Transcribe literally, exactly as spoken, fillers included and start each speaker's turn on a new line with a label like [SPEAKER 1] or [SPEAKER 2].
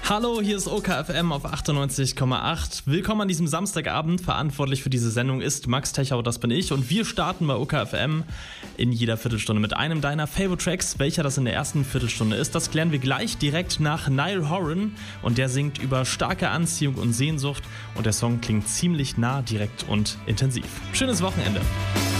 [SPEAKER 1] Hallo, hier ist O K F M auf achtundneunzig Komma acht. Willkommen an diesem Samstagabend. Verantwortlich für diese Sendung ist Max Techau, das bin ich. Und wir starten bei O K F M in jeder Viertelstunde mit einem deiner Favorite Tracks. Welcher das in der ersten Viertelstunde ist, das klären wir gleich direkt nach Niall Horan. Und der singt über starke Anziehung und Sehnsucht. Und der Song klingt ziemlich nah, direkt und intensiv. Schönes Wochenende.